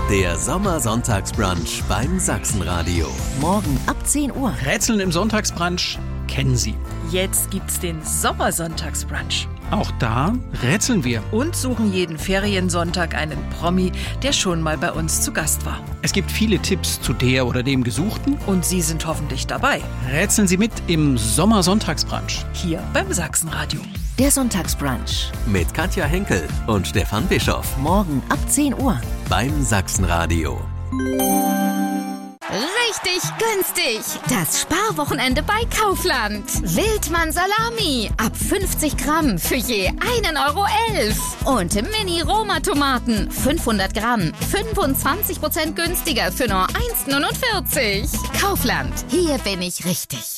Der Sommersonntagsbrunch beim Sachsenradio. Morgen ab 10 Uhr. Rätseln im Sonntagsbrunch kennen Sie. Jetzt gibt's den Sommersonntagsbrunch. Auch da rätseln wir. Und suchen jeden Feriensonntag einen Promi, der schon mal bei uns zu Gast war. Es gibt viele Tipps zu der oder dem Gesuchten. Und Sie sind hoffentlich dabei. Rätseln Sie mit im Sommersonntagsbrunch. Hier beim Sachsenradio. Der Sonntagsbrunch. Mit Katja Henkel und Stefan Bischoff. Morgen ab 10 Uhr. Beim Sachsenradio. Richtig günstig. Das Sparwochenende bei Kaufland. Wildmann Salami. Ab 50 Gramm für je 1,11 €. Und Mini-Roma-Tomaten. 500 Gramm. 25% günstiger für nur 1,49 €. Kaufland. Hier bin ich richtig.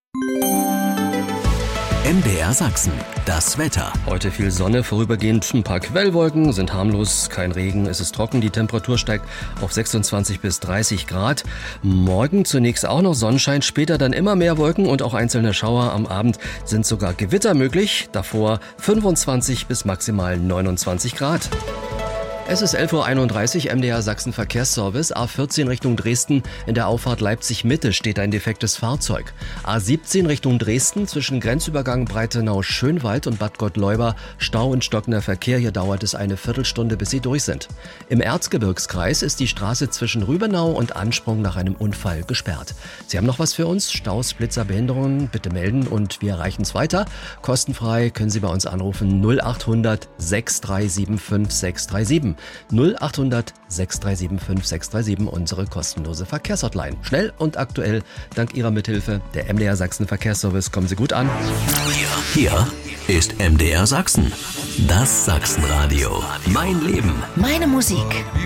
MDR Sachsen. Das Wetter. Heute viel Sonne, vorübergehend ein paar Quellwolken, sind harmlos, kein Regen, es ist trocken, die Temperatur steigt auf 26 bis 30 Grad. Morgen zunächst auch noch Sonnenschein, später dann immer mehr Wolken und auch einzelne Schauer. Am Abend sind sogar Gewitter möglich, davor 25 bis maximal 29 Grad. Es ist 11:31 Uhr, MDR Sachsen Verkehrsservice. A14 Richtung Dresden, in der Auffahrt Leipzig-Mitte steht ein defektes Fahrzeug. A17 Richtung Dresden, zwischen Grenzübergang Breitenau-Schönwald und Bad Gottleuba, Stau und stockender Verkehr. Hier dauert es eine Viertelstunde, bis Sie durch sind. Im Erzgebirgskreis ist die Straße zwischen Rübenau und Ansprung nach einem Unfall gesperrt. Sie haben noch was für uns? Staus, Blitzer, Behinderungen? Bitte melden und wir erreichen es weiter. Kostenfrei können Sie bei uns anrufen 0800 6375 637. 0800 6375 637, unsere kostenlose Verkehrshotline. Schnell und aktuell, dank Ihrer Mithilfe, der MDR Sachsen Verkehrsservice. Kommen Sie gut an. Hier ist MDR Sachsen. Das Sachsenradio. Mein Leben. Meine Musik.